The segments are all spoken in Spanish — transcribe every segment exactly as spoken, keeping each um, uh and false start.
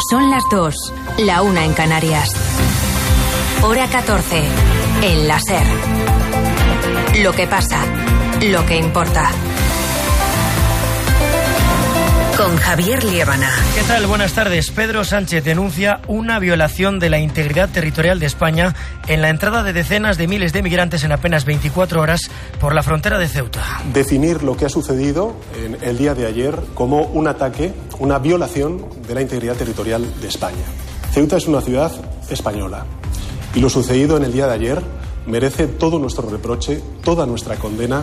Son las dos, la una en Canarias. Hora catorce, en la SER. Lo que pasa, lo que importa. Con Javier Liébana. ¿Qué tal? Buenas tardes. Pedro Sánchez denuncia una violación de la integridad territorial de España en la entrada de decenas de miles de migrantes en apenas veinticuatro horas por la frontera de Ceuta. Definir lo que ha sucedido en el día de ayer como un ataque, una violación de la integridad territorial de España. Ceuta es una ciudad española y lo sucedido en el día de ayer merece todo nuestro reproche, toda nuestra condena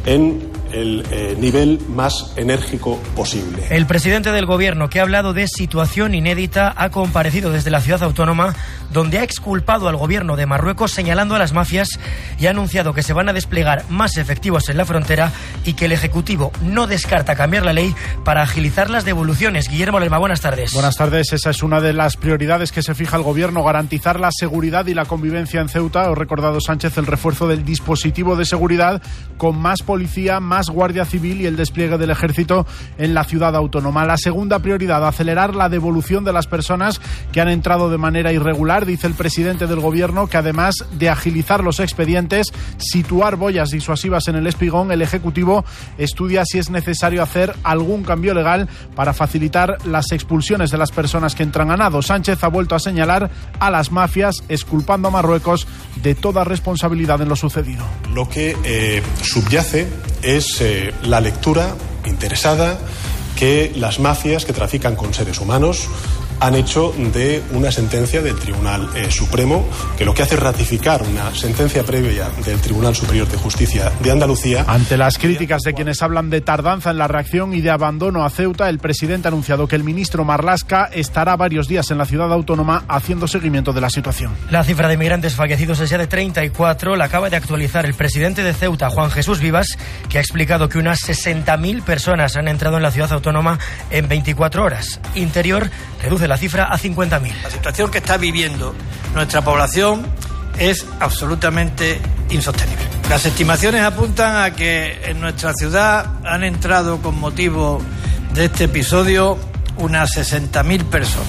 en el eh, nivel más enérgico posible. El presidente del Gobierno, que ha hablado de situación inédita, ha comparecido desde la ciudad autónoma, donde ha exculpado al Gobierno de Marruecos señalando a las mafias y ha anunciado que se van a desplegar más efectivos en la frontera y que el Ejecutivo no descarta cambiar la ley para agilizar las devoluciones. Guillermo Lerma, buenas tardes. Buenas tardes. Esa es una de las prioridades que se fija el Gobierno, garantizar la seguridad y la convivencia en Ceuta. Ha recordado Sánchez el refuerzo del dispositivo de seguridad con más policía, más Guardia Civil y el despliegue del Ejército en la ciudad autónoma. La segunda prioridad, acelerar la devolución de las personas que han entrado de manera irregular, dice el presidente del Gobierno, que además de agilizar los expedientes, situar boyas disuasivas en el espigón, el Ejecutivo estudia si es necesario hacer algún cambio legal para facilitar las expulsiones de las personas que entran a nado. Sánchez ha vuelto a señalar a las mafias, exculpando a Marruecos de toda responsabilidad en lo sucedido. Lo que eh, subyace es eh, la lectura interesada que las mafias que trafican con seres humanos han hecho de una sentencia del Tribunal eh, Supremo, que lo que hace es ratificar una sentencia previa del Tribunal Superior de Justicia de Andalucía. Ante las críticas de quienes hablan de tardanza en la reacción y de abandono a Ceuta, el presidente ha anunciado que el ministro Marlaska estará varios días en la ciudad autónoma haciendo seguimiento de la situación. La cifra de migrantes fallecidos es ya de treinta y cuatro. La acaba de actualizar el presidente de Ceuta, Juan Jesús Vivas, que ha explicado que unas sesenta mil personas han entrado en la ciudad autónoma en veinticuatro horas. Interior reduce la cifra a cincuenta mil. La situación que está viviendo nuestra población es absolutamente insostenible. Las estimaciones apuntan a que en nuestra ciudad han entrado con motivo de este episodio unas sesenta mil personas.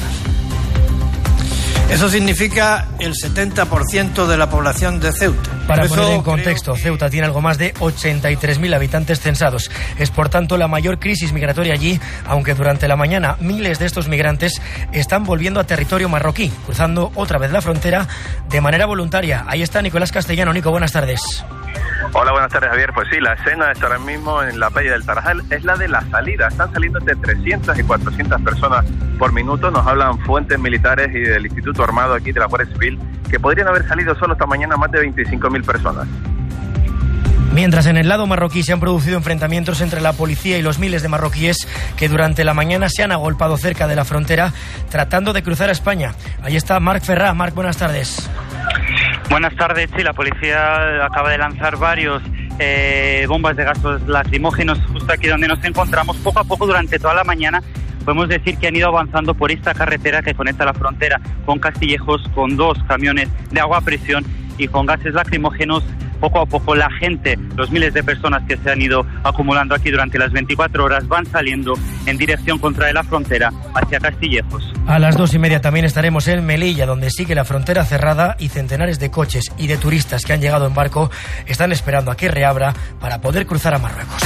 Eso significa el setenta por ciento de la población de Ceuta. Para poner en contexto, Ceuta tiene algo más de ochenta y tres mil habitantes censados. Es, por tanto, la mayor crisis migratoria allí, aunque durante la mañana miles de estos migrantes están volviendo a territorio marroquí, cruzando otra vez la frontera de manera voluntaria. Ahí está Nicolás Castellano. Nico, buenas tardes. Hola, buenas tardes, Javier. Pues sí, la escena está ahora mismo en la playa del Tarajal, es la de la salida. Están saliendo entre trescientas y cuatrocientas personas por minuto. Nos hablan fuentes militares y del Instituto Armado aquí de la Guardia Civil que podrían haber salido solo esta mañana más de veinticinco mil personas. Mientras en el lado marroquí se han producido enfrentamientos entre la policía y los miles de marroquíes que durante la mañana se han agolpado cerca de la frontera tratando de cruzar a España. Ahí está Marc Ferrá. Marc, buenas tardes. Buenas tardes. Sí, la policía acaba de lanzar varios eh, bombas de gases lacrimógenos justo aquí donde nos encontramos. Poco a poco durante toda la mañana podemos decir que han ido avanzando por esta carretera que conecta la frontera con Castillejos, con dos camiones de agua a presión y con gases lacrimógenos. Poco a poco la gente, los miles de personas que se han ido acumulando aquí durante las veinticuatro horas van saliendo en dirección contra la frontera hacia Castillejos. A las dos y media también estaremos en Melilla, donde sigue la frontera cerrada y centenares de coches y de turistas que han llegado en barco están esperando a que reabra para poder cruzar a Marruecos.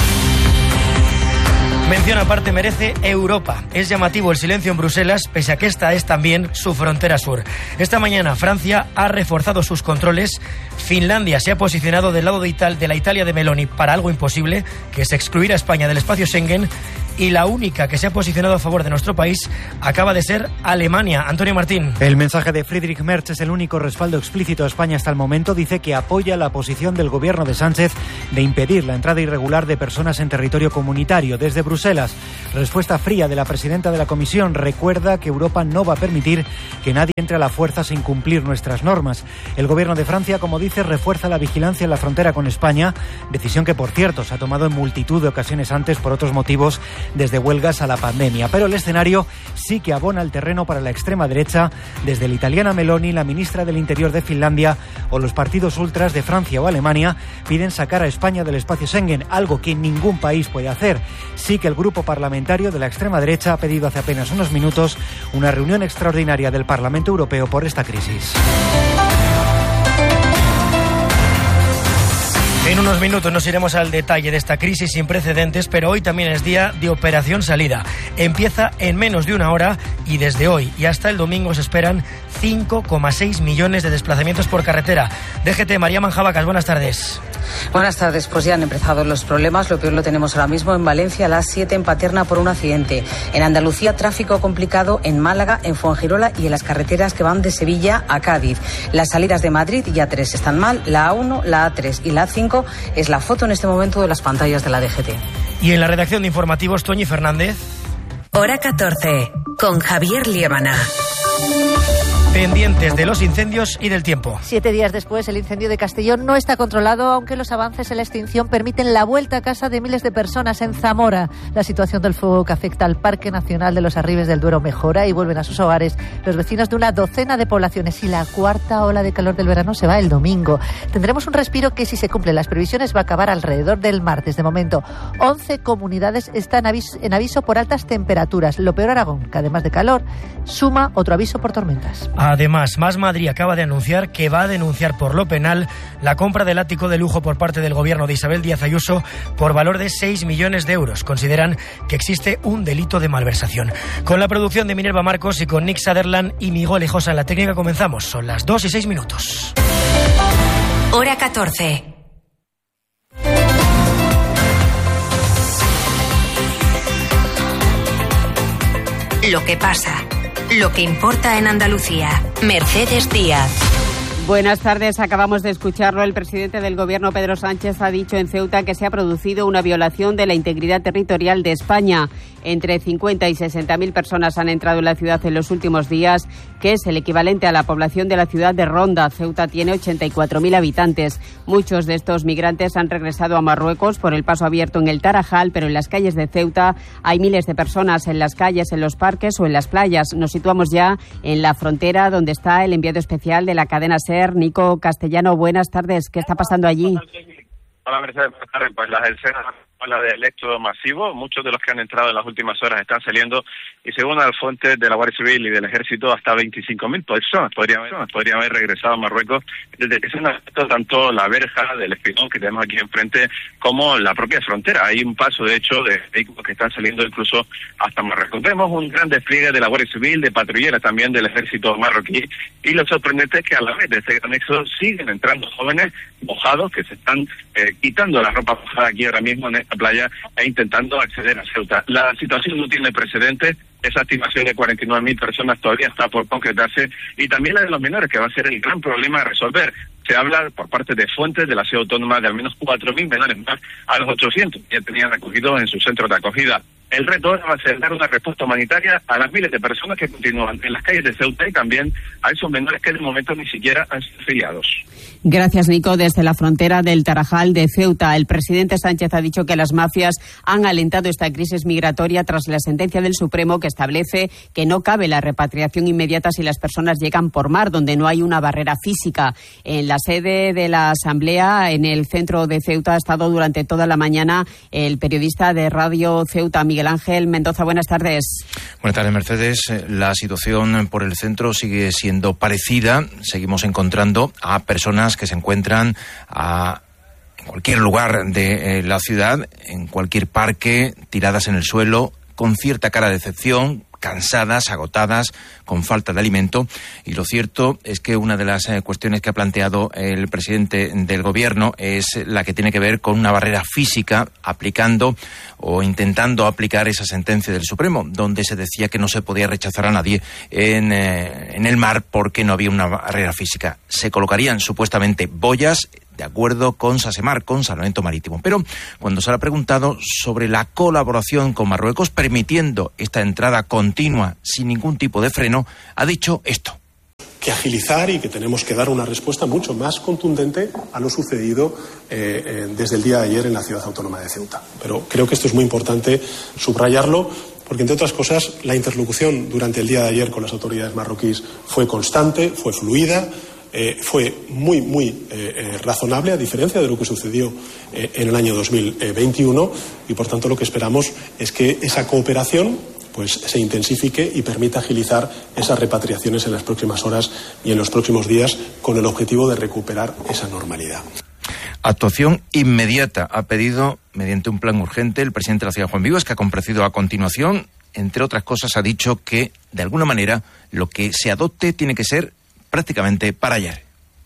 Mención aparte merece Europa. Es llamativo el silencio en Bruselas, pese a que esta es también su frontera sur. Esta mañana Francia ha reforzado sus controles. Finlandia se ha posicionado del lado de, Ital- de la Italia de Meloni para algo imposible, que es excluir a España del espacio Schengen. Y la única que se ha posicionado a favor de nuestro país acaba de ser Alemania. Antonio Martín. El mensaje de Friedrich Merz es el único respaldo explícito a España hasta el momento. Dice que apoya la posición del gobierno de Sánchez de impedir la entrada irregular de personas en territorio comunitario. Desde Bruselas, respuesta fría de la presidenta de la Comisión. Recuerda que Europa no va a permitir que nadie entre a la fuerza sin cumplir nuestras normas. El gobierno de Francia, como dice, refuerza la vigilancia en la frontera con España, decisión que, por cierto, se ha tomado en multitud de ocasiones antes por otros motivos desde huelgas a la pandemia. Pero el escenario sí que abona el terreno para la extrema derecha, desde la italiana Meloni, la ministra del Interior de Finlandia o los partidos ultras de Francia o Alemania piden sacar a España del espacio Schengen, algo que ningún país puede hacer. Sí que el grupo parlamentario de la extrema derecha ha pedido hace apenas unos minutos una reunión extraordinaria del Parlamento Europeo por esta crisis. En unos minutos nos iremos al detalle de esta crisis sin precedentes, pero hoy también es día de Operación Salida. Empieza en menos de una hora y desde hoy y hasta el domingo se esperan cinco coma seis millones de desplazamientos por carretera. D G T, María Manjabacas, buenas tardes. Buenas tardes, pues ya han empezado los problemas. Lo peor lo tenemos ahora mismo en Valencia, a las siete, en Paterna por un accidente. En Andalucía, tráfico complicado en Málaga, en Fuengirola y en las carreteras que van de Sevilla a Cádiz. Las salidas de Madrid y A tres están mal, la A uno, la A tres y la A cinco es la foto en este momento de las pantallas de la D G T. Y en la redacción de informativos, Toñi Fernández. Hora catorce, con Javier Liébana. Pendientes de los incendios y del tiempo. Siete días después, el incendio de Castellón no está controlado, aunque los avances en la extinción permiten la vuelta a casa de miles de personas en Zamora. La situación del fuego que afecta al Parque Nacional de los Arribes del Duero mejora y vuelven a sus hogares los vecinos de una docena de poblaciones. Y la cuarta ola de calor del verano se va el domingo. Tendremos un respiro que, si se cumplen las previsiones, va a acabar alrededor del martes. De momento, once comunidades están en aviso por altas temperaturas. Lo peor, Aragón, que además de calor, suma otro aviso por tormentas. Además, Más Madrid acaba de anunciar que va a denunciar por lo penal la compra del ático de lujo por parte del gobierno de Isabel Díaz Ayuso por valor de seis millones de euros. Consideran que existe un delito de malversación. Con la producción de Minerva Marcos y con Nick Sutherland y Miguel Ejosa en la técnica comenzamos. Son las dos y seis minutos. Hora catorce. Lo que pasa. Lo que importa en Andalucía. Mercedes Díaz. Buenas tardes. Acabamos de escucharlo. El presidente del Gobierno, Pedro Sánchez, ha dicho en Ceuta que se ha producido una violación de la integridad territorial de España. Entre cincuenta y sesenta mil personas han entrado en la ciudad en los últimos días, que es el equivalente a la población de la ciudad de Ronda. Ceuta tiene ochenta y cuatro mil habitantes. Muchos de estos migrantes han regresado a Marruecos por el paso abierto en el Tarajal, pero en las calles de Ceuta hay miles de personas en las calles, en los parques o en las playas. Nos situamos ya en la frontera, donde está el enviado especial de la cadena SER, Nico Castellano. Buenas tardes. ¿Qué está pasando allí? Hola, Mercedes. Pues las escenas habla del éxodo masivo. Muchos de los que han entrado en las últimas horas están saliendo y, según las fuentes de la Guardia Civil y del Ejército, hasta veinticinco mil personas podrían haber, podrían haber regresado a Marruecos desde que se han afectado tanto la verja del Espigón que tenemos aquí enfrente como la propia frontera. Hay un paso, de hecho, de vehículos que están saliendo incluso hasta Marruecos. Vemos un gran despliegue de la Guardia Civil, de patrulleras también del Ejército marroquí, y lo sorprendente es que a la vez de este gran éxodo siguen entrando jóvenes mojados que se están eh, quitando la ropa mojada aquí ahora mismo en esta playa e intentando acceder a Ceuta. La situación no tiene precedentes. Esa estimación de cuarenta y nueve mil personas todavía está por concretarse, y también la de los menores, que va a ser el gran problema a resolver. Se habla por parte de fuentes de la ciudad autónoma de al menos cuatro mil menores más a los ochocientos que ya tenían acogidos en sus centros de acogida. El reto ahora va a ser dar una respuesta humanitaria a las miles de personas que continúan en las calles de Ceuta y también a esos menores que de momento ni siquiera han sido afiliados. Gracias, Nico. Desde la frontera del Tarajal de Ceuta, el presidente Sánchez ha dicho que las mafias han alentado esta crisis migratoria tras la sentencia del Supremo que establece que no cabe la repatriación inmediata si las personas llegan por mar, donde no hay una barrera física. En la sede de la Asamblea, en el centro de Ceuta, ha estado durante toda la mañana el periodista de Radio Ceuta, Miguel Ángel Mendoza. Buenas tardes. Buenas tardes, Mercedes. La situación por el centro sigue siendo parecida. Seguimos encontrando a personas que se encuentran a, en cualquier lugar de eh, la ciudad, en cualquier parque, tiradas en el suelo, con cierta cara de decepción, cansadas, agotadas, con falta de alimento. Y lo cierto es que una de las eh, cuestiones que ha planteado el presidente del Gobierno es la que tiene que ver con una barrera física, aplicando o intentando aplicar esa sentencia del Supremo, donde se decía que no se podía rechazar a nadie en, eh, en el mar porque no había una barrera física. Se colocarían supuestamente boyas, de acuerdo con SASEMAR, con Salvamento Marítimo. Pero cuando se le ha preguntado sobre la colaboración con Marruecos, permitiendo esta entrada continua sin ningún tipo de freno, ha dicho esto. que agilizar y que tenemos que dar una respuesta mucho más contundente a lo sucedido eh, eh, desde el día de ayer en la ciudad autónoma de Ceuta. Pero creo que esto es muy importante subrayarlo, porque, entre otras cosas, la interlocución durante el día de ayer con las autoridades marroquíes fue constante, fue fluida, eh, fue muy, muy eh, eh, razonable, a diferencia de lo que sucedió eh, en el año dos mil veintiuno, y, por tanto, lo que esperamos es que esa cooperación pues se intensifique y permita agilizar esas repatriaciones en las próximas horas y en los próximos días, con el objetivo de recuperar esa normalidad. Actuación inmediata ha pedido, mediante un plan urgente, el presidente de la ciudad, Juan Vivas, que ha comparecido a continuación. Entre otras cosas, ha dicho que, de alguna manera, lo que se adopte tiene que ser prácticamente para ayer.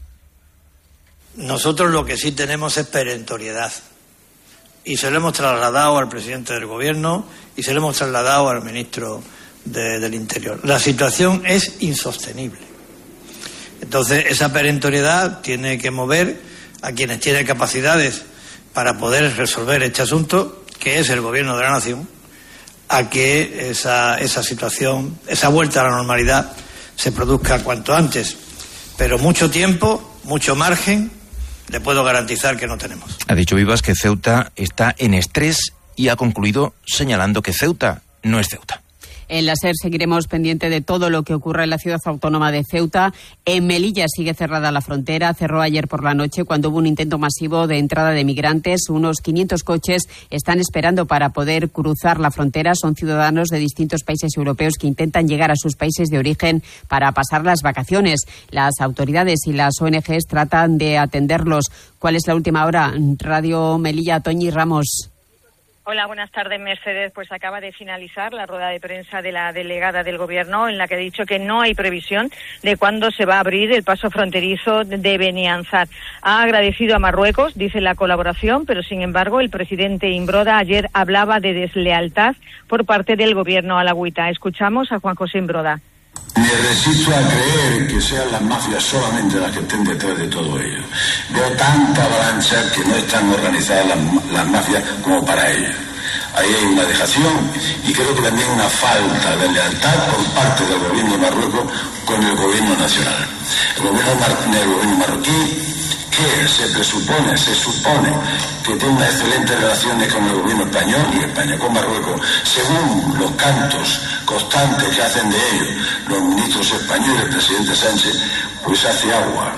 Nosotros lo que sí tenemos es perentoriedad. Y se lo hemos trasladado al presidente del Gobierno y se lo hemos trasladado al ministro de, del Interior. La situación es insostenible. Entonces, esa perentoriedad tiene que mover a quienes tienen capacidades para poder resolver este asunto, que es el Gobierno de la Nación, a que esa, esa situación, esa vuelta a la normalidad, se produzca cuanto antes. Pero mucho tiempo, mucho margen, le puedo garantizar que no tenemos. Ha dicho Vivas que Ceuta está en estrés y ha concluido señalando que Ceuta no es Ceuta. En la SER seguiremos pendiente de todo lo que ocurra en la ciudad autónoma de Ceuta. En Melilla sigue cerrada la frontera. Cerró ayer por la noche cuando hubo un intento masivo de entrada de migrantes. Unos quinientos coches están esperando para poder cruzar la frontera. Son ciudadanos de distintos países europeos que intentan llegar a sus países de origen para pasar las vacaciones. Las autoridades y las O N Ges tratan de atenderlos. ¿Cuál es la última hora? Radio Melilla, Toñi Ramos. Hola, buenas tardes, Mercedes. Pues acaba de finalizar la rueda de prensa de la delegada del Gobierno, en la que ha dicho que no hay previsión de cuándo se va a abrir el paso fronterizo de Benianzar. Ha agradecido a Marruecos, dice, la colaboración, pero sin embargo el presidente Imbroda ayer hablaba de deslealtad por parte del Gobierno alagüita. Escuchamos a Juan José Imbroda. Me resisto a creer que sean las mafias solamente las que estén detrás de todo ello. Veo tanta avalancha que no están organizadas las, las mafias como para ello. Ahí hay una dejación y creo que también una falta de lealtad por parte del gobierno de Marruecos con el gobierno nacional. El gobierno, mar- el gobierno marroquí, que se presupone, se supone que tiene unas excelentes relaciones con el gobierno español y España con Marruecos, según los cantos constantes que hacen de ellos los ministros españoles, el presidente Sánchez, pues hace agua.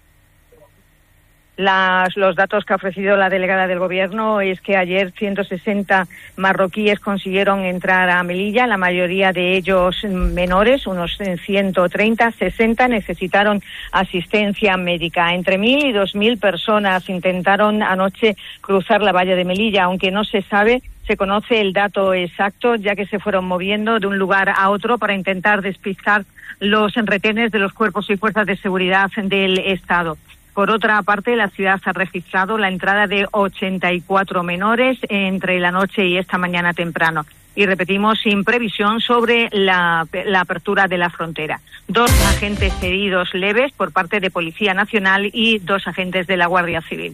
Las, los datos que ha ofrecido la delegada del Gobierno es que ayer ciento sesenta marroquíes consiguieron entrar a Melilla, la mayoría de ellos menores, unos ciento treinta, sesenta necesitaron asistencia médica. Entre mil y dos mil personas intentaron anoche cruzar la valla de Melilla, aunque no se sabe, se conoce el dato exacto, ya que se fueron moviendo de un lugar a otro para intentar despistar los retenes de los cuerpos y fuerzas de seguridad del Estado. Por otra parte, la ciudad ha registrado la entrada de ochenta y cuatro menores entre la noche y esta mañana temprano. Y repetimos, sin previsión sobre la, la apertura de la frontera. Dos agentes heridos leves por parte de Policía Nacional y dos agentes de la Guardia Civil.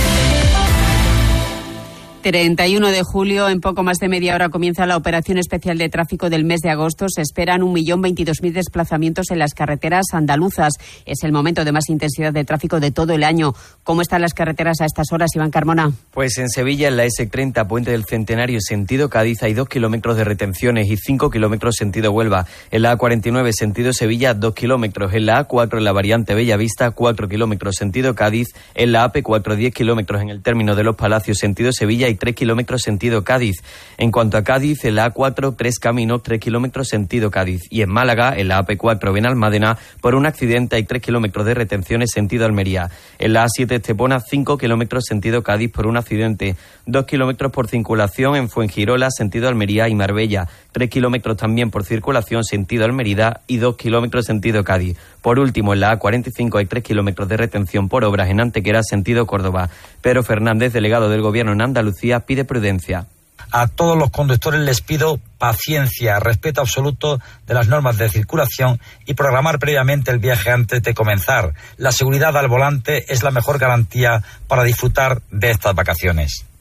treinta y uno de julio, en poco más de media hora, comienza la operación especial de tráfico del mes de agosto. Se esperan un millón veintidós mil desplazamientos en las carreteras andaluzas. Es el momento de más intensidad de tráfico de todo el año. ¿Cómo están las carreteras a estas horas, Iván Carmona? Pues en Sevilla, en la ese treinta, Puente del Centenario, sentido Cádiz, hay dos kilómetros de retenciones y cinco kilómetros sentido Huelva. En la A cuarenta y nueve, sentido Sevilla, dos kilómetros. En la A cuatro, en la variante Bellavista, cuatro kilómetros, sentido Cádiz. En la A P cuatro, diez kilómetros en el término de Los Palacios, sentido Sevilla, y tres kilómetros sentido Cádiz. En cuanto a Cádiz, en la A cuatro, tres caminos, tres kilómetros sentido Cádiz. Y en Málaga, en la A P cuatro, Benalmádena, por un accidente hay tres kilómetros de retenciones sentido Almería. En la A siete, Estepona, cinco kilómetros sentido Cádiz por un accidente. dos kilómetros por circulación en Fuengirola, sentido Almería y Marbella. tres kilómetros también por circulación sentido Almería y dos kilómetros sentido Cádiz. Por último, en la A cuarenta y cinco hay tres kilómetros de retención por obras en Antequera, sentido Córdoba. Pedro Fernández, delegado del Gobierno en Andalucía, pide prudencia. A todos los conductores les pido paciencia, respeto absoluto de las normas de circulación y programar previamente el viaje antes de comenzar. La seguridad al volante es la mejor garantía para disfrutar de estas vacaciones.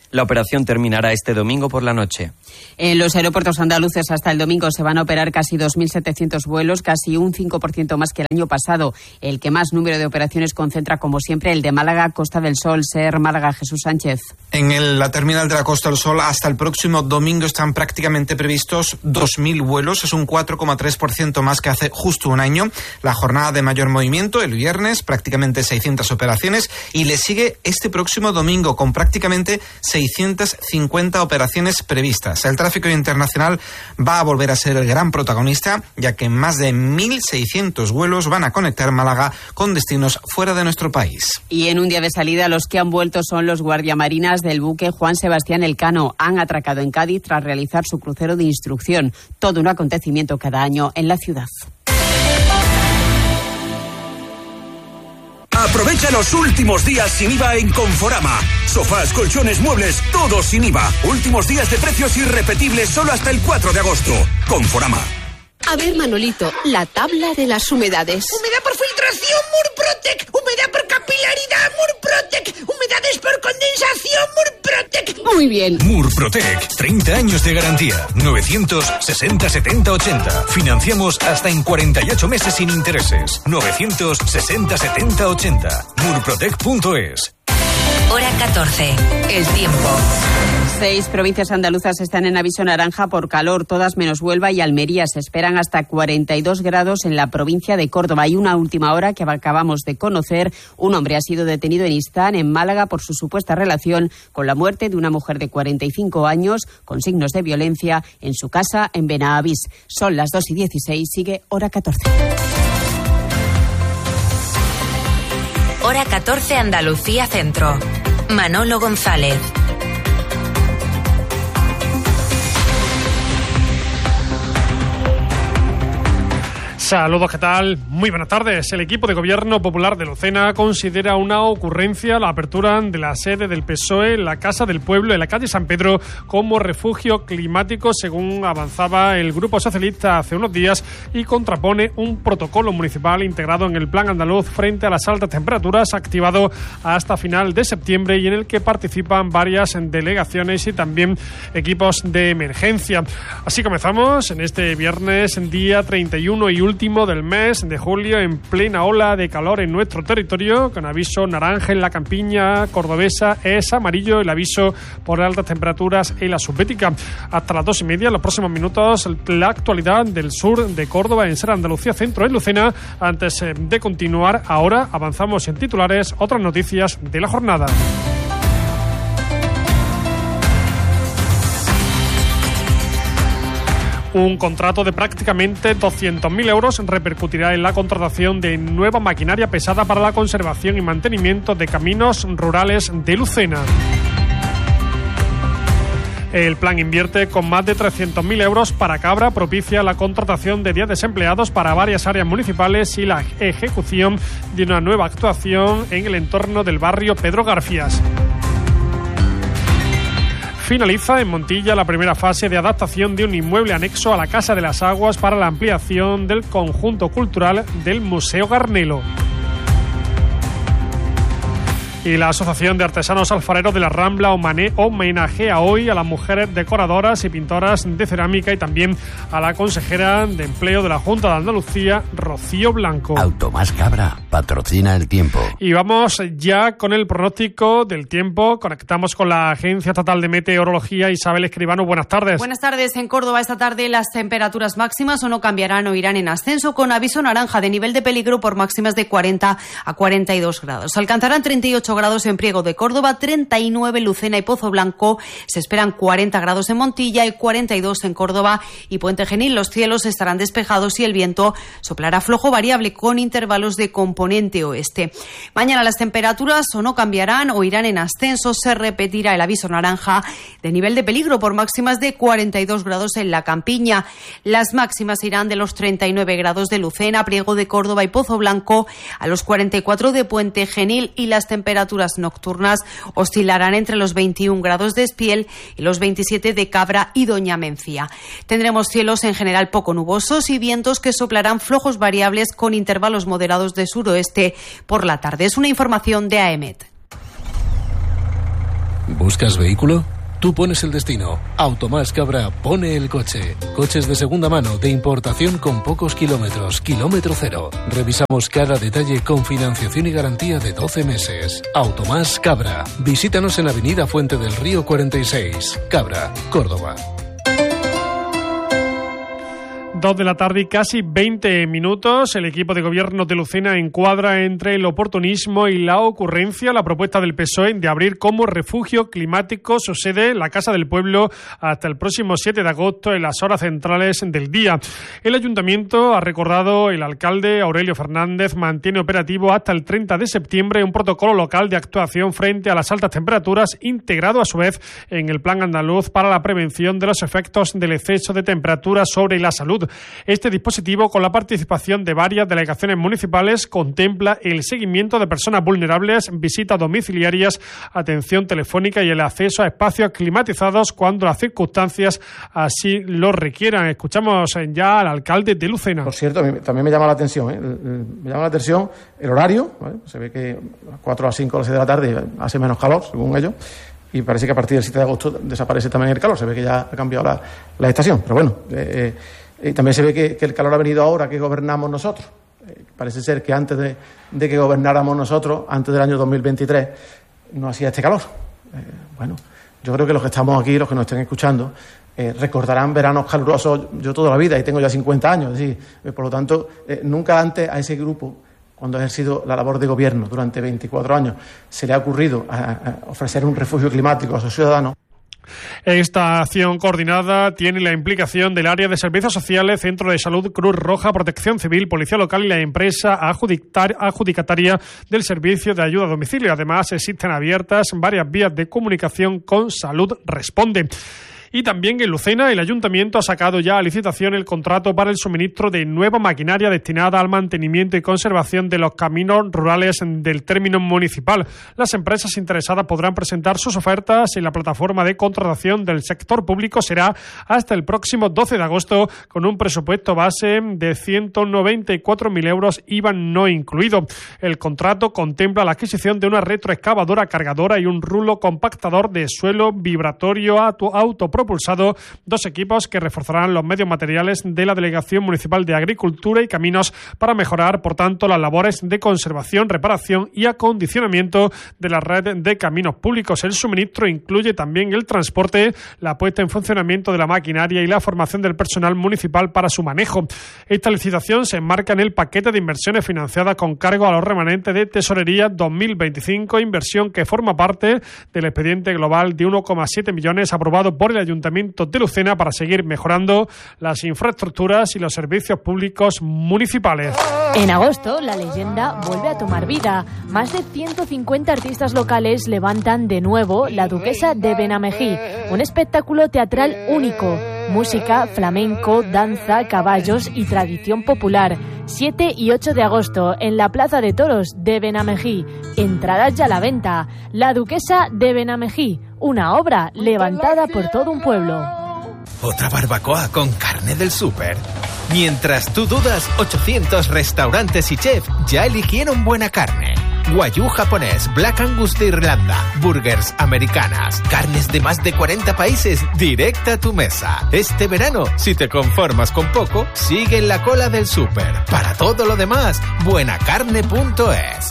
La operación terminará este domingo por la noche. En los aeropuertos andaluces hasta el domingo se van a operar casi dos mil setecientos vuelos, casi un cinco por ciento más que el año pasado. El que más número de operaciones concentra, como siempre, el de Málaga, Costa del Sol. Ser Málaga, Jesús Sánchez. En el, la terminal de la Costa del Sol hasta el próximo domingo están prácticamente previstos dos mil vuelos. Es un cuatro coma tres por ciento más que hace justo un año. La jornada de mayor movimiento, el viernes, prácticamente seiscientas operaciones. Y le sigue este próximo domingo con prácticamente seiscientas cincuenta operaciones previstas. El tráfico internacional va a volver a ser el gran protagonista, ya que más de mil seiscientos vuelos van a conectar Málaga con destinos fuera de nuestro país. Y en un día de salida, los que han vuelto son los guardiamarinas del buque Juan Sebastián Elcano. Han atracado en Cádiz tras realizar su crucero de instrucción. Todo un acontecimiento cada año en la ciudad. Aprovecha los últimos días sin I V A en Conforama. Sofás, colchones, muebles, todo sin I V A. Últimos días de precios irrepetibles solo hasta el cuatro de agosto. Conforama. A ver, Manolito, la tabla de las humedades. Humedad por filtración, Murprotec. Humedad por capilaridad, Murprotec. Humedades por condensación, Murprotec. Muy bien. Murprotec, treinta años de garantía. novecientos sesenta setenta ochenta. Financiamos hasta en cuarenta y ocho meses sin intereses. novecientos sesenta setenta ochenta. murprotec punto es. Hora catorce. El tiempo. Seis provincias andaluzas están en aviso naranja por calor, todas menos Huelva y Almería. Se esperan hasta cuarenta y dos grados en la provincia de Córdoba. Y una última hora que acabamos de conocer, un hombre ha sido detenido en Istán, en Málaga, por su supuesta relación con la muerte de una mujer de cuarenta y cinco años con signos de violencia en su casa en Benavís. Son las dos y dieciséis, sigue Hora catorce. Hora catorce, Andalucía Centro. Manolo González. Saludos, ¿qué tal? Muy buenas tardes. El equipo de Gobierno Popular de Lucena considera una ocurrencia la apertura de la sede del P S O E en la Casa del Pueblo, en la calle San Pedro, como refugio climático, según avanzaba el Grupo Socialista hace unos días, y contrapone un protocolo municipal integrado en el Plan Andaluz frente a las altas temperaturas, activado hasta final de septiembre y en el que participan varias delegaciones y también equipos de emergencia. Así comenzamos en este viernes, día treinta y uno y último del mes de julio, en plena ola de calor en nuestro territorio, con aviso naranja en la campiña cordobesa. Es amarillo el aviso por altas temperaturas en la subbética. Hasta las dos y media, en los próximos minutos, la actualidad del sur de Córdoba, en Ser Andalucía Centro, en Lucena. Antes de continuar, ahora avanzamos en titulares, otras noticias de la jornada. Un contrato de prácticamente doscientos mil euros repercutirá en la contratación de nueva maquinaria pesada para la conservación y mantenimiento de caminos rurales de Lucena. El plan invierte con más de trescientos mil euros para Cabra, propicia la contratación de diez desempleados para varias áreas municipales y la ejecución de una nueva actuación en el entorno del barrio Pedro Garcías. Finaliza en Montilla la primera fase de adaptación de un inmueble anexo a la Casa de las Aguas para la ampliación del conjunto cultural del Museo Garnelo. Y la Asociación de Artesanos Alfareros de la Rambla homenajea hoy a las mujeres decoradoras y pintoras de cerámica y también a la consejera de Empleo de la Junta de Andalucía, Rocío Blanco. Automás Cabra patrocina el tiempo. Y vamos ya con el pronóstico del tiempo. Conectamos con la Agencia Estatal de Meteorología. Isabel Escribano, buenas tardes. Buenas tardes. En Córdoba esta tarde las temperaturas máximas o no cambiarán o irán en ascenso, con aviso naranja de nivel de peligro por máximas de cuarenta a cuarenta y dos grados. Alcanzarán treinta y ocho grados en Priego de Córdoba, treinta y nueve en Lucena y Pozo Blanco. Se esperan cuarenta grados en Montilla y cuarenta y dos en Córdoba y Puente Genil. Los cielos estarán despejados y el viento soplará flojo variable con intervalos de componente oeste. Mañana las temperaturas o no cambiarán o irán en ascenso. Se repetirá el aviso naranja de nivel de peligro por máximas de cuarenta y dos grados en la campiña. Las máximas irán de los treinta y nueve grados de Lucena, Priego de Córdoba y Pozo Blanco a los cuarenta y cuatro de Puente Genil, y las temperaturas nocturnas oscilarán entre los veintiún grados de Espiel y los veintisiete de Cabra y Doña Mencía. Tendremos cielos en general poco nubosos y vientos que soplarán flojos variables con intervalos moderados de suroeste por la tarde. Es una información de A E M E T. ¿Buscas vehículo? Tú pones el destino. Automás Cabra pone el coche. Coches de segunda mano, de importación con pocos kilómetros, kilómetro cero. Revisamos cada detalle con financiación y garantía de doce meses. Automás Cabra. Visítanos en la avenida Fuente del Río cuarenta y seis. Cabra, Córdoba. Dos de la tarde y casi veinte minutos. El equipo de gobierno de Lucena encuadra entre el oportunismo y la ocurrencia la propuesta del P S O E de abrir como refugio climático su sede, la Casa del Pueblo, hasta el próximo siete de agosto en las horas centrales del día. El ayuntamiento, ha recordado el alcalde Aurelio Fernández, mantiene operativo hasta el treinta de septiembre un protocolo local de actuación frente a las altas temperaturas, integrado a su vez en el Plan Andaluz para la prevención de los efectos del exceso de temperatura sobre la salud. Este dispositivo, con la participación de varias delegaciones municipales, contempla el seguimiento de personas vulnerables, visitas domiciliarias, atención telefónica y el acceso a espacios climatizados cuando las circunstancias así lo requieran. Escuchamos ya al alcalde de Lucena. Por cierto, también me llama la atención, ¿eh? me llama la atención el horario, ¿vale? Se ve que a las cuatro, a las cinco, a las seis de la tarde hace menos calor, según ellos. Y parece que a partir del siete de agosto desaparece también el calor. Se ve que ya ha cambiado la, la estación. Pero bueno, eh, eh, también se ve que, que el calor ha venido ahora que gobernamos nosotros. Eh, parece ser que antes de, de que gobernáramos nosotros, antes del año dos mil veintitrés, no hacía este calor. Eh, bueno, yo creo que los que estamos aquí, los que nos estén escuchando, eh, recordarán veranos calurosos yo toda la vida y tengo ya cincuenta años. Es decir, eh, por lo tanto, eh, nunca antes a ese grupo, cuando ha ejercido la labor de gobierno durante veinticuatro años, se le ha ocurrido a, a ofrecer un refugio climático a sus ciudadanos. Esta acción coordinada tiene la implicación del área de servicios sociales, Centro de Salud, Cruz Roja, Protección Civil, Policía Local y la empresa adjudicataria del servicio de ayuda a domicilio. Además, existen abiertas varias vías de comunicación con Salud Responde. Y también en Lucena, el Ayuntamiento ha sacado ya a licitación el contrato para el suministro de nueva maquinaria destinada al mantenimiento y conservación de los caminos rurales del término municipal. Las empresas interesadas podrán presentar sus ofertas en la plataforma de contratación del sector público. Será hasta el próximo doce de agosto, con un presupuesto base de ciento noventa y cuatro mil euros, I V A no incluido. El contrato contempla la adquisición de una retroexcavadora cargadora y un rulo compactador de suelo vibratorio auto propulsado, dos equipos que reforzarán los medios materiales de la Delegación Municipal de Agricultura y Caminos para mejorar, por tanto, las labores de conservación, reparación y acondicionamiento de la red de caminos públicos. El suministro incluye también el transporte, la puesta en funcionamiento de la maquinaria y la formación del personal municipal para su manejo. Esta licitación se enmarca en el paquete de inversiones financiadas con cargo a los remanentes de Tesorería dos mil veinticinco, inversión que forma parte del expediente global de uno coma siete millones aprobado por el Ayuntamiento de Lucena para seguir mejorando las infraestructuras y los servicios públicos municipales. En agosto, la leyenda vuelve a tomar vida. Más de ciento cincuenta artistas locales levantan de nuevo La Duquesa de Benamejí, un espectáculo teatral único. Música, flamenco, danza, caballos y tradición popular. siete y ocho de agosto en la Plaza de Toros de Benamejí. Entradas ya a la venta. La Duquesa de Benamejí, una obra levantada por todo un pueblo. Otra barbacoa con carne del súper. Mientras tú dudas, ochocientos restaurantes y chefs ya eligieron buena carne. Wagyu japonés, Black Angus de Irlanda, burgers americanas, carnes de más de cuarenta países, directa a tu mesa. Este verano, si te conformas con poco, sigue en la cola del súper. Para todo lo demás, buenacarne punto es.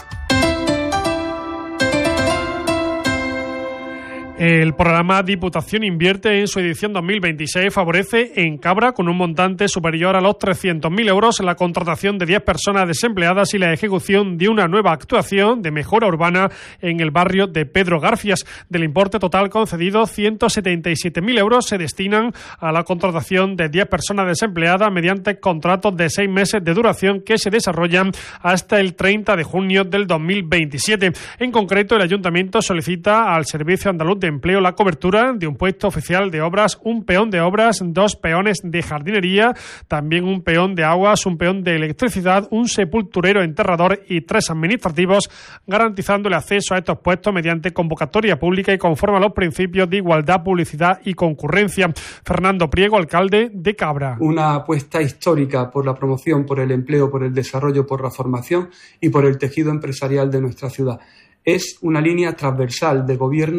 El programa Diputación Invierte, en su edición dos mil veintiséis, favorece en Cabra, con un montante superior a los trescientos mil euros, la contratación de diez personas desempleadas y la ejecución de una nueva actuación de mejora urbana en el barrio de Pedro Garfias. Del importe total concedido, ciento setenta y siete mil euros se destinan a la contratación de diez personas desempleadas mediante contratos de seis meses de duración que se desarrollan hasta el treinta de junio del dos mil veintisiete. En concreto, el Ayuntamiento solicita al Servicio Andaluz de Empleo la cobertura de un puesto oficial de obras, un peón de obras, dos peones de jardinería, también un peón de aguas, un peón de electricidad, un sepulturero enterrador y tres administrativos, garantizando el acceso a estos puestos mediante convocatoria pública y conforme a los principios de igualdad, publicidad y concurrencia. Fernando Priego, alcalde de Cabra. Una apuesta histórica por la promoción, por el empleo, por el desarrollo, por la formación y por el tejido empresarial de nuestra ciudad. Es una línea transversal de gobierno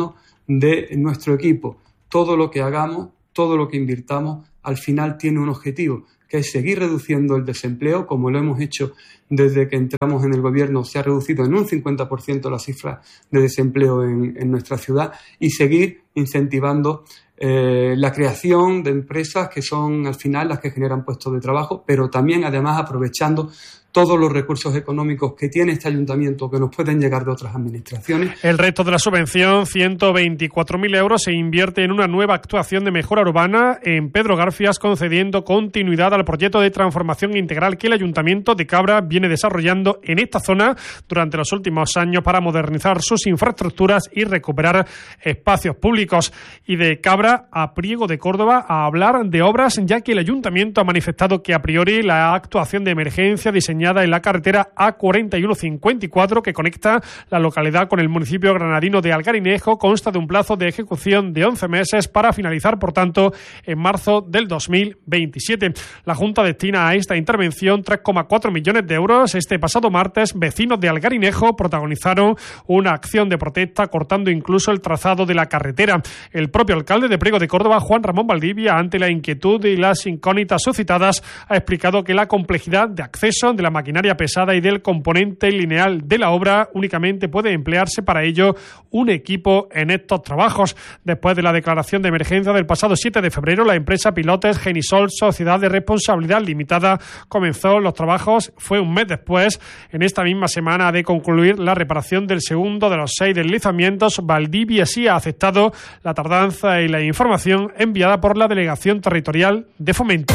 de nuestro equipo. Todo lo que hagamos, todo lo que invirtamos, al final tiene un objetivo, que es seguir reduciendo el desempleo, como lo hemos hecho desde que entramos en el gobierno. Se ha reducido en un cincuenta por ciento la cifra de desempleo en, en nuestra ciudad, y seguir incentivando eh, la creación de empresas que son al final las que generan puestos de trabajo, pero también además aprovechando todos los recursos económicos que tiene este ayuntamiento, que nos pueden llegar de otras administraciones. El resto de la subvención, ciento veinticuatro mil euros, se invierte en una nueva actuación de mejora urbana en Pedro Garfias, concediendo continuidad al proyecto de transformación integral que el Ayuntamiento de Cabra viene desarrollando en esta zona durante los últimos años para modernizar sus infraestructuras y recuperar espacios públicos. Y de Cabra a Priego de Córdoba a hablar de obras, ya que el Ayuntamiento ha manifestado que a priori la actuación de emergencia diseñada en la carretera A cuarenta y uno cincuenta y cuatro que conecta la localidad con el municipio granadino de Algarinejo consta de un plazo de ejecución de once meses para finalizar, por tanto, en marzo del dos mil veintisiete. La Junta destina a esta intervención tres coma cuatro millones de euros. Este pasado martes, vecinos de Algarinejo protagonizaron una acción de protesta cortando incluso el trazado de la carretera. El propio alcalde de Priego de Córdoba, Juan Ramón Valdivia, ante la inquietud y las incógnitas suscitadas, ha explicado que la complejidad de acceso de la maquinaria pesada y del componente lineal de la obra únicamente puede emplearse para ello un equipo en estos trabajos. Después de la declaración de emergencia del pasado siete de febrero, la empresa Pilotes Genisol, sociedad de responsabilidad limitada, comenzó los trabajos. Fue un mes después, en esta misma semana, de concluir la reparación del segundo de los seis deslizamientos. Valdivia sí ha aceptado la tardanza y la información enviada por la Delegación Territorial de Fomento.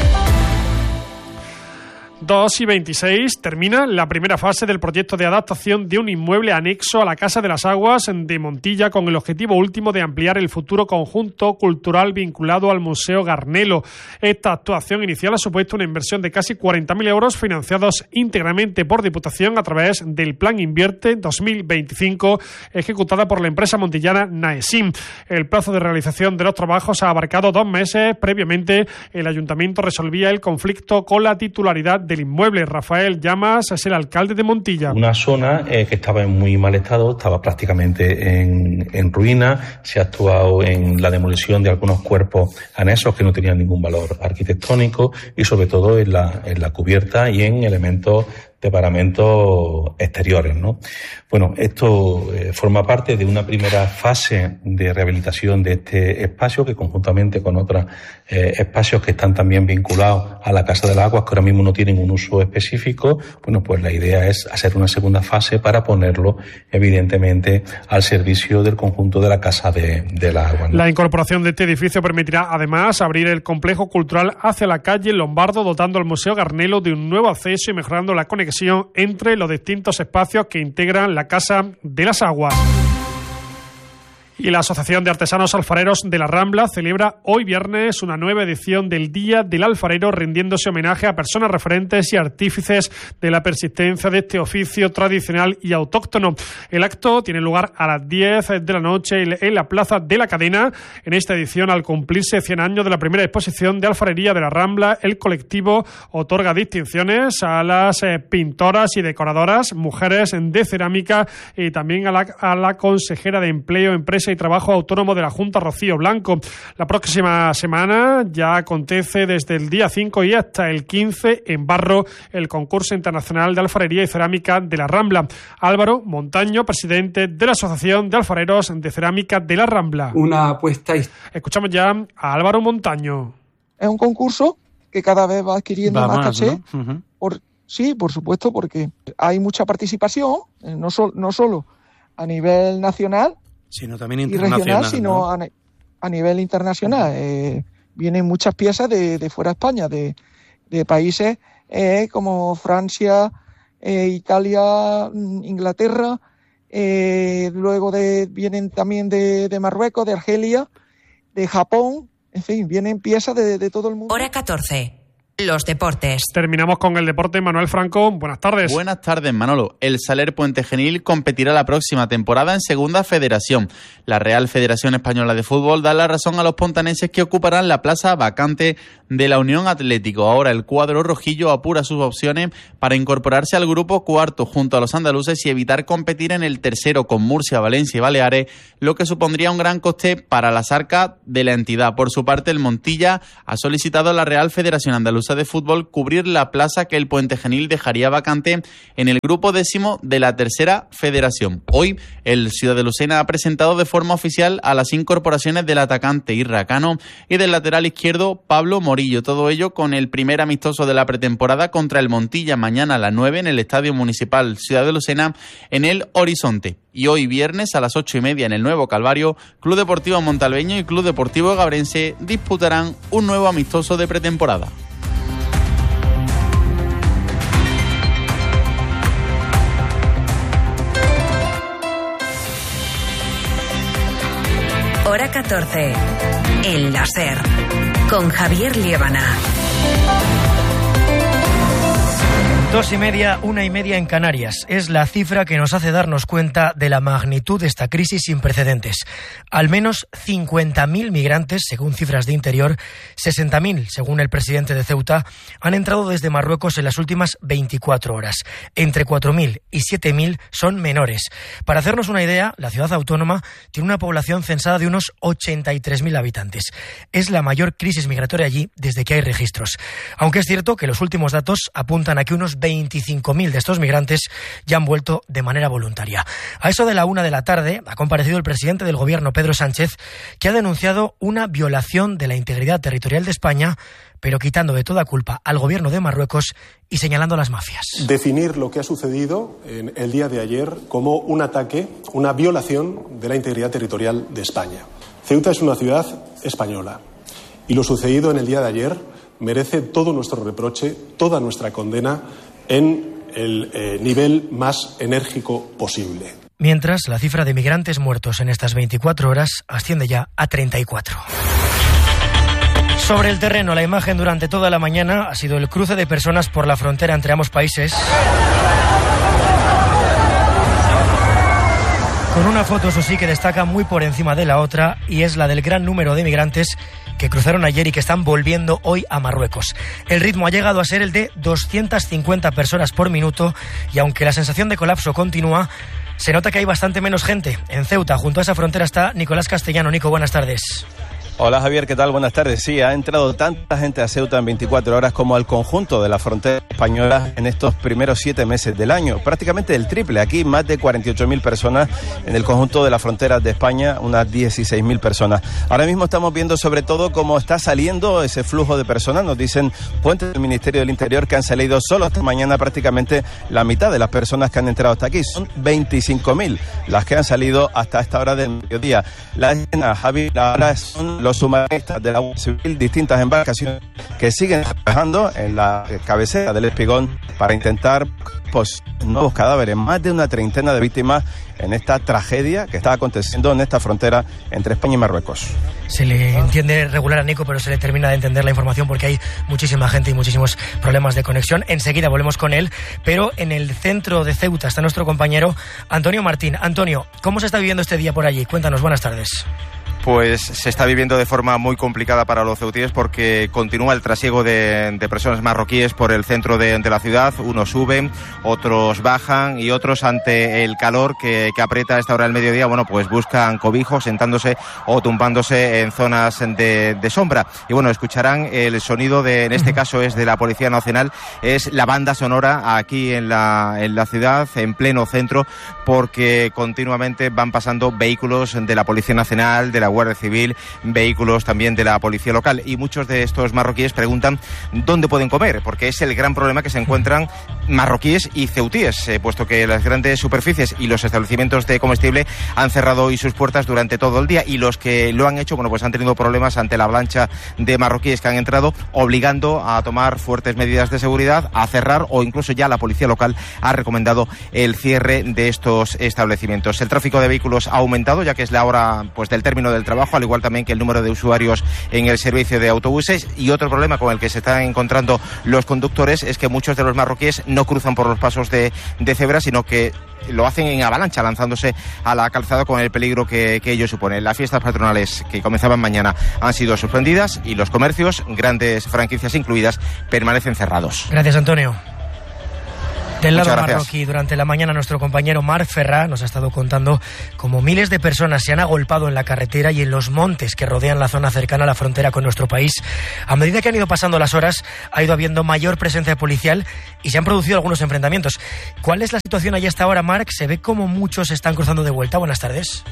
dos y veintiséis termina la primera fase del proyecto de adaptación de un inmueble anexo a la Casa de las Aguas de Montilla, con el objetivo último de ampliar el futuro conjunto cultural vinculado al Museo Garnelo. Esta actuación inicial ha supuesto una inversión de casi cuarenta mil euros, financiados íntegramente por Diputación a través del Plan Invierte dos mil veinticinco, ejecutada por la empresa montillana Naesim. El plazo de realización de los trabajos ha abarcado dos meses. Previamente, el Ayuntamiento resolvía el conflicto con la titularidad del inmueble. Rafael Llamas es el alcalde de Montilla. Una zona eh, que estaba en muy mal estado, estaba prácticamente en, en ruina. Se ha actuado en la demolición de algunos cuerpos anexos que no tenían ningún valor arquitectónico, y sobre todo en la, en la cubierta y en elementos de paramentos exteriores, ¿no? Bueno, esto eh, forma parte de una primera fase de rehabilitación de este espacio, que conjuntamente con otros eh, espacios que están también vinculados a la Casa de las Aguas, que ahora mismo no tienen un uso específico, bueno, pues la idea es hacer una segunda fase para ponerlo, evidentemente, al servicio del conjunto de la Casa de, de las Aguas, ¿no? La incorporación de este edificio permitirá, además, abrir el complejo cultural hacia la calle Lombardo, dotando al Museo Garnelo de un nuevo acceso y mejorando la conexión entre los distintos espacios que integran la Casa de las Aguas. Y la Asociación de Artesanos Alfareros de la Rambla celebra hoy viernes una nueva edición del Día del Alfarero, rindiéndose homenaje a personas referentes y artífices de la persistencia de este oficio tradicional y autóctono. El acto tiene lugar a las diez de la noche en la Plaza de la Cadena. En esta edición, al cumplirse cien años de la primera exposición de alfarería de la Rambla, el colectivo otorga distinciones a las eh, pintoras y decoradoras, mujeres de cerámica, y también a la, a la consejera de Empleo, Empresa y Trabajo Autónomo de la Junta, Rocío Blanco. La próxima semana ya acontece desde el día cinco y hasta el quince en Barro el concurso internacional de alfarería y cerámica de la Rambla. Álvaro Montaño, presidente de la Asociación de Alfareros de Cerámica de la Rambla. Una apuesta. Escuchamos ya a Álvaro Montaño. Es un concurso que cada vez va adquiriendo va más, más caché. ¿no? Uh-huh. Por, sí, por supuesto, porque hay mucha participación, eh, no, so, no solo a nivel nacional, sino también y internacional, regional, sino ¿no? a, a nivel internacional. Eh, vienen muchas piezas de, de fuera de España, de, de países eh, como Francia, eh, Italia, Inglaterra, eh, luego de, vienen también de, de Marruecos, de Argelia, de Japón, en fin, vienen piezas de, de todo el mundo. Hora catorce. Los deportes. Terminamos con el deporte. Manuel Franco, buenas tardes. Buenas tardes, Manolo. El Saler Puente Genil competirá la próxima temporada en Segunda Federación. La Real Federación Española de Fútbol da la razón a los pontaneses que ocuparán la plaza vacante de la Unión Atlético. Ahora el cuadro rojillo apura sus opciones para incorporarse al grupo cuarto junto a los andaluces y evitar competir en el tercero con Murcia, Valencia y Baleares, lo que supondría un gran coste para las arcas de la entidad. Por su parte, el Montilla ha solicitado a la Real Federación Andaluza de Fútbol cubrir la plaza que el Puente Genil dejaría vacante en el grupo décimo de la tercera federación. Hoy, el Ciudad de Lucena ha presentado de forma oficial a las incorporaciones del atacante Irra Cano y del lateral izquierdo Pablo Morillo. Todo ello con el primer amistoso de la pretemporada contra el Montilla mañana a las nueve en el Estadio Municipal Ciudad de Lucena en el Horizonte. Y hoy viernes a las ocho y media en el Nuevo Calvario, Club Deportivo Montalbeño y Club Deportivo Gabrense disputarán un nuevo amistoso de pretemporada. Hora catorce. El láser. Con Javier Liébana. Dos y media, una y media en Canarias. Es la cifra que nos hace darnos cuenta de la magnitud de esta crisis sin precedentes. Al menos cincuenta mil migrantes, según cifras de Interior, sesenta mil, según el presidente de Ceuta, han entrado desde Marruecos en las últimas veinticuatro horas. Entre cuatro mil y siete mil son menores. Para hacernos una idea, la ciudad autónoma tiene una población censada de unos ochenta y tres mil habitantes. Es la mayor crisis migratoria allí desde que hay registros. Aunque es cierto que los últimos datos apuntan a que unos veinticinco mil de estos migrantes ya han vuelto de manera voluntaria. A eso de la una de la tarde ha comparecido el presidente del gobierno, Pedro Sánchez, que ha denunciado una violación de la integridad territorial de España, pero quitando de toda culpa al gobierno de Marruecos y señalando a las mafias. Definir lo que ha sucedido en el día de ayer como un ataque, una violación de la integridad territorial de España. Ceuta es una ciudad española y lo sucedido en el día de ayer merece todo nuestro reproche, toda nuestra condena en el eh, nivel más enérgico posible. Mientras, la cifra de migrantes muertos en estas veinticuatro horas asciende ya a treinta y cuatro. Sobre el terreno, la imagen durante toda la mañana ha sido el cruce de personas por la frontera entre ambos países, con una foto, eso sí, que destaca muy por encima de la otra, y es la del gran número de migrantes que cruzaron ayer y que están volviendo hoy a Marruecos. El ritmo ha llegado a ser el de doscientas cincuenta personas por minuto, y aunque la sensación de colapso continúa, se nota que hay bastante menos gente. En Ceuta, junto a esa frontera, está Nicolás Castellano. Nico, buenas tardes. Hola Javier, ¿qué tal? Buenas tardes. Sí, ha entrado tanta gente a Ceuta en veinticuatro horas como al conjunto de la frontera española en estos primeros siete meses del año. Prácticamente el triple. Aquí más de cuarenta y ocho mil personas en el conjunto de las fronteras de España, unas dieciséis mil personas. Ahora mismo estamos viendo sobre todo cómo está saliendo ese flujo de personas. Nos dicen fuentes del Ministerio del Interior que han salido solo esta mañana prácticamente la mitad de las personas que han entrado hasta aquí. Son veinticinco mil las que han salido hasta esta hora del mediodía. La escena, Javi, ahora son los sumaristas de la Guardia Civil, distintas embarcaciones que siguen trabajando en la cabecera del Espigón para intentar pues, nuevos cadáveres. Más de una treintena de víctimas en esta tragedia que está aconteciendo en esta frontera entre España y Marruecos. Se le entiende regular a Nico, pero se le termina de entender la información porque hay muchísima gente y muchísimos problemas de conexión. Enseguida volvemos con él, pero en el centro de Ceuta está nuestro compañero Antonio Martín. Antonio, ¿cómo se está viviendo este día por allí? Cuéntanos, buenas tardes. Pues se está viviendo de forma muy complicada para los ceutíes porque continúa el trasiego de, de personas marroquíes por el centro de, de la ciudad. Unos suben, otros bajan y otros, ante el calor que, que aprieta a esta hora del mediodía, bueno, pues buscan cobijo sentándose o tumbándose en zonas de, de sombra. Y bueno, escucharán el sonido de, en este caso es de la Policía Nacional, es la banda sonora aquí en la, en la ciudad, en pleno centro, porque continuamente van pasando vehículos de la Policía Nacional, de la Guardia Civil, vehículos también de la policía local, y muchos de estos marroquíes preguntan dónde pueden comer, porque es el gran problema que se encuentran marroquíes y ceutíes, eh, puesto que las grandes superficies y los establecimientos de comestible han cerrado hoy sus puertas durante todo el día, y los que lo han hecho, bueno, pues han tenido problemas ante la avalancha de marroquíes que han entrado, obligando a tomar fuertes medidas de seguridad, a cerrar, o incluso ya la policía local ha recomendado el cierre de estos establecimientos. El tráfico de vehículos ha aumentado, ya que es la hora pues del término del trabajo, al igual también que el número de usuarios en el servicio de autobuses. Y otro problema con el que se están encontrando los conductores es que muchos de los marroquíes no cruzan por los pasos de, de cebra, sino que lo hacen en avalancha, lanzándose a la calzada con el peligro que, que ello supone. Las fiestas patronales que comenzaban mañana han sido suspendidas y los comercios, grandes franquicias incluidas, permanecen cerrados. Gracias, Antonio. Del lado Muchas gracias. marroquí, durante la mañana nuestro compañero Marc Ferrá nos ha estado contando cómo miles de personas se han agolpado en la carretera y en los montes que rodean la zona cercana a la frontera con nuestro país. A medida que han ido pasando las horas, ha ido habiendo mayor presencia policial y se han producido algunos enfrentamientos. ¿Cuál es la situación allí hasta ahora, Marc? ¿Se ve como muchos se están cruzando de vuelta? Buenas tardes.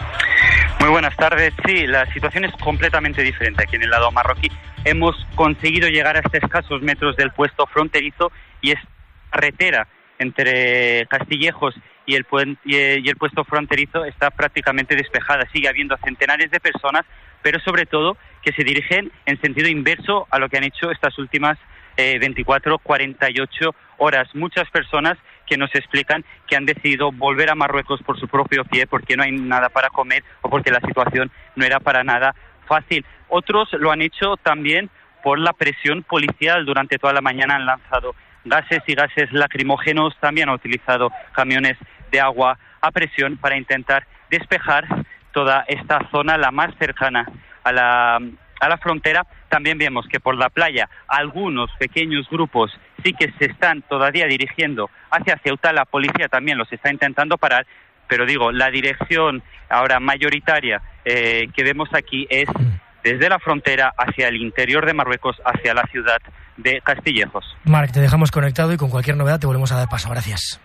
Muy buenas tardes. Sí, la situación es completamente diferente aquí en el lado marroquí. Hemos conseguido llegar hasta escasos metros del puesto fronterizo y es carretera entre Castillejos y el, puen- y el puesto fronterizo está prácticamente despejada. Sigue habiendo centenares de personas, pero sobre todo que se dirigen en sentido inverso a lo que han hecho estas últimas eh, veinticuatro, cuarenta y ocho horas. Muchas personas que nos explican que han decidido volver a Marruecos por su propio pie porque no hay nada para comer o porque la situación no era para nada fácil. Otros lo han hecho también por la presión policial. Durante toda la mañana han lanzado gases y gases lacrimógenos, también han utilizado camiones de agua a presión para intentar despejar toda esta zona, la más cercana a la, a la frontera. También vemos que por la playa algunos pequeños grupos sí que se están todavía dirigiendo hacia Ceuta. La policía también los está intentando parar, pero digo, la dirección ahora mayoritaria eh, que vemos aquí es desde la frontera hacia el interior de Marruecos, hacia la ciudad de Castillejos. Marc, te dejamos conectado y con cualquier novedad te volvemos a dar paso. Gracias.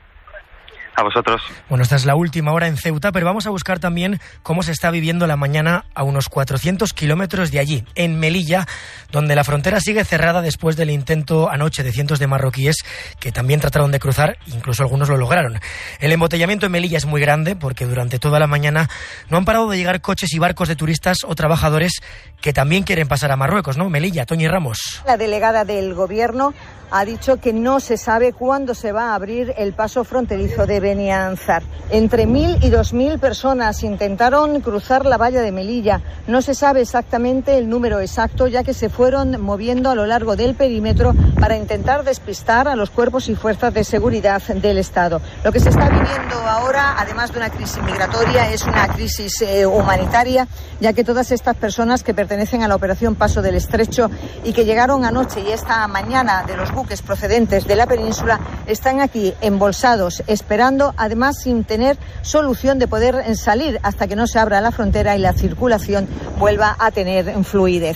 A vosotros. Bueno, esta es la última hora en Ceuta, pero vamos a buscar también cómo se está viviendo la mañana a unos cuatrocientos kilómetros de allí, en Melilla, donde la frontera sigue cerrada después del intento anoche de cientos de marroquíes que también trataron de cruzar, incluso algunos lo lograron. El embotellamiento en Melilla es muy grande porque durante toda la mañana no han parado de llegar coches y barcos de turistas o trabajadores que también quieren pasar a Marruecos, ¿no? Melilla, Toñi Ramos. La delegada del Gobierno ha dicho que no se sabe cuándo se va a abrir el paso fronterizo de Beni Ansar. Entre mil y dos mil personas intentaron cruzar la valla de Melilla. No se sabe exactamente el número exacto, ya que se fueron moviendo a lo largo del perímetro para intentar despistar a los cuerpos y fuerzas de seguridad del Estado. Lo que se está viviendo ahora, además de una crisis migratoria, es una crisis eh, humanitaria, ya que todas estas personas que pertenecen a la operación Paso del Estrecho y que llegaron anoche y esta mañana de los buques procedentes de la península están aquí embolsados, esperando, además sin tener solución de poder salir hasta que no se abra la frontera y la circulación vuelva a tener fluidez.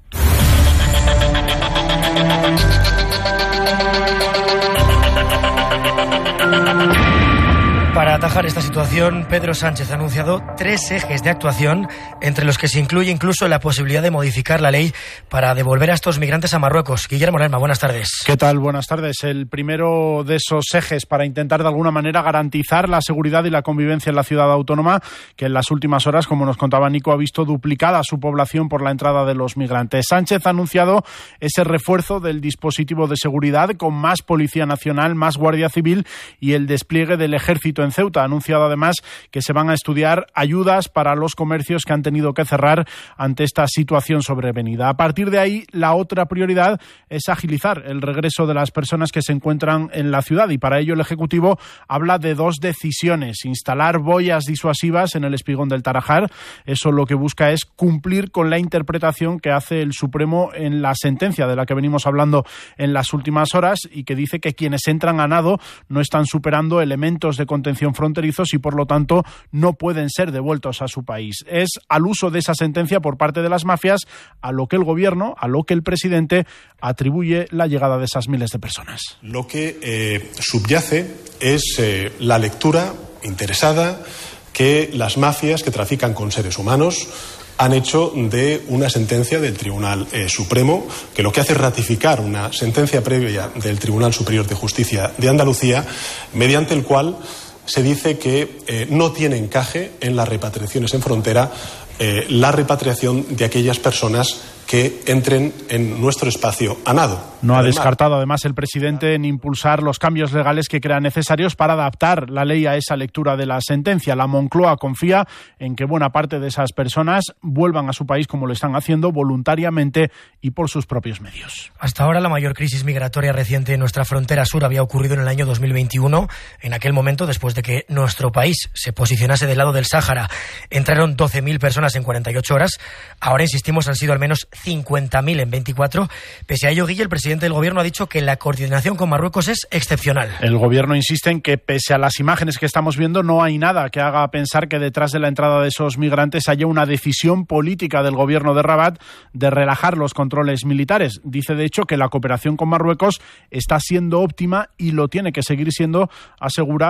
Para atajar esta situación, Pedro Sánchez ha anunciado tres ejes de actuación, entre los que se incluye incluso la posibilidad de modificar la ley para devolver a estos migrantes a Marruecos. Guillermo Lerma, buenas tardes. ¿Qué tal? Buenas tardes. El primero de esos ejes para intentar de alguna manera garantizar la seguridad y la convivencia en la ciudad autónoma, que en las últimas horas, como nos contaba Nico, ha visto duplicada su población por la entrada de los migrantes. Sánchez ha anunciado ese refuerzo del dispositivo de seguridad con más Policía Nacional, más Guardia Civil y el despliegue del Ejército en Ceuta. Ha anunciado además que se van a estudiar ayudas para los comercios que han tenido que cerrar ante esta situación sobrevenida. A partir de ahí, la otra prioridad es agilizar el regreso de las personas que se encuentran en la ciudad, y para ello el Ejecutivo habla de dos decisiones: instalar boyas disuasivas en el espigón del Tarajar. Eso lo que busca es cumplir con la interpretación que hace el Supremo en la sentencia de la que venimos hablando en las últimas horas, y que dice que quienes entran a nado no están superando elementos de contención fronterizos y por lo tanto no pueden ser devueltos a su país. Es al uso de esa sentencia por parte de las mafias a lo que el gobierno, a lo que el presidente atribuye la llegada de esas miles de personas. Lo que eh, subyace es eh, la lectura interesada que las mafias que trafican con seres humanos han hecho de una sentencia del Tribunal eh, Supremo, que lo que hace es ratificar una sentencia previa del Tribunal Superior de Justicia de Andalucía, mediante el cual se dice que eh, no tiene encaje en las repatriaciones en frontera eh, la repatriación de aquellas personas que entren en nuestro espacio a nado. No ha descartado además el presidente en impulsar los cambios legales que crea necesarios para adaptar la ley a esa lectura de la sentencia. La Moncloa confía en que buena parte de esas personas vuelvan a su país como lo están haciendo voluntariamente y por sus propios medios. Hasta ahora la mayor crisis migratoria reciente en nuestra frontera sur había ocurrido en el año dos mil veintiuno. En aquel momento, después de que nuestro país se posicionase del lado del Sáhara, entraron doce mil personas en cuarenta y ocho horas. Ahora, insistimos, han sido al menos cincuenta mil en veinticuatro. Pese a ello, Guille, el presidente del Gobierno ha dicho que la coordinación con Marruecos es excepcional. El Gobierno insiste en que, pese a las imágenes que estamos viendo, no hay nada que haga pensar que detrás de la entrada de esos migrantes haya una decisión política del Gobierno de Rabat de relajar los controles militares. Dice, de hecho, que la cooperación con Marruecos está siendo óptima y lo tiene que seguir siendo, asegura